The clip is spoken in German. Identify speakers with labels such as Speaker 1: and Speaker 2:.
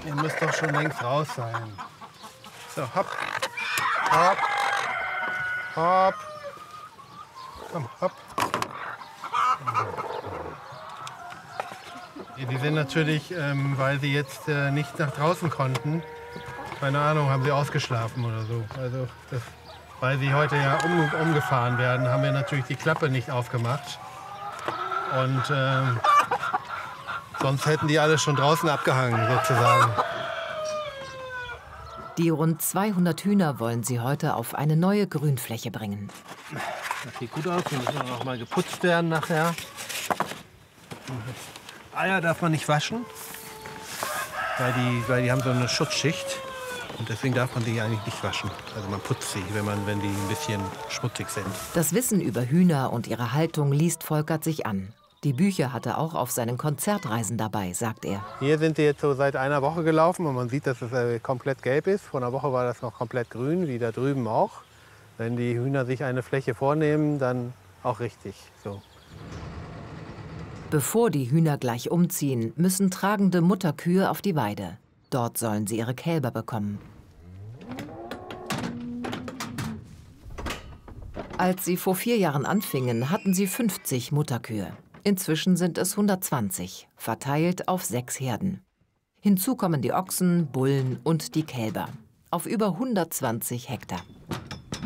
Speaker 1: Ihr müsst doch schon längst raus sein. So, hopp, hopp, hopp. Komm, hopp. Die sind natürlich, weil sie jetzt nicht nach draußen konnten, keine Ahnung, haben sie ausgeschlafen oder so. Also, weil sie heute ja umgefahren werden, haben wir natürlich die Klappe nicht aufgemacht. Und sonst hätten die alle schon draußen abgehangen, sozusagen.
Speaker 2: Die rund 200 Hühner wollen sie heute auf eine neue Grünfläche bringen.
Speaker 1: Das sieht gut aus, die müssen auch noch mal geputzt werden nachher. Eier darf man nicht waschen, weil die haben so eine Schutzschicht. Und deswegen darf man die eigentlich nicht waschen. Also man putzt sie, wenn die ein bisschen schmutzig sind.
Speaker 2: Das Wissen über Hühner und ihre Haltung liest Volkert sich an. Die Bücher hat er auch auf seinen Konzertreisen dabei, sagt er.
Speaker 1: Hier sind sie jetzt so seit einer Woche gelaufen und man sieht, dass es komplett gelb ist. Vor einer Woche war das noch komplett grün, wie da drüben auch. Wenn die Hühner sich eine Fläche vornehmen, dann auch richtig so.
Speaker 2: Bevor die Hühner gleich umziehen, müssen tragende Mutterkühe auf die Weide. Dort sollen sie ihre Kälber bekommen. Als sie vor 4 Jahren anfingen, hatten sie 50 Mutterkühe. Inzwischen sind es 120, verteilt auf 6 Herden. Hinzu kommen die Ochsen, Bullen und die Kälber. Auf über 120 Hektar.